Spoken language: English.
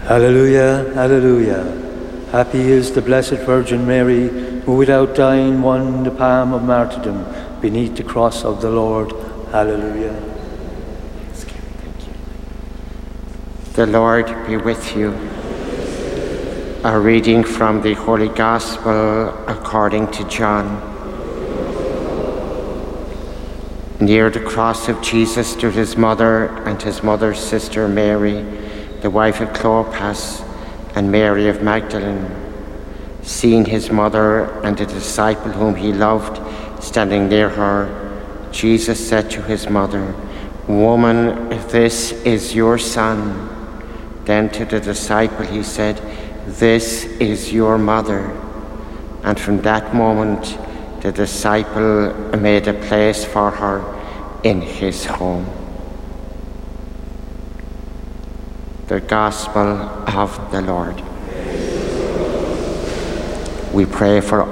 Hallelujah, hallelujah. Happy is the Blessed Virgin Mary, who without dying won the palm of martyrdom beneath the cross of the Lord. Hallelujah. The Lord be with you. A reading from the Holy Gospel according to John. Near the cross of Jesus stood his mother and his mother's sister Mary, the wife of Clopas, and Mary of Magdalene. Seeing his mother and the disciple whom he loved standing near her, Jesus said to his mother, "Woman, this is your son." Then to the disciple he said, "This is your mother." And from that moment the disciple made a place for her in his home. The Gospel of the Lord. We pray for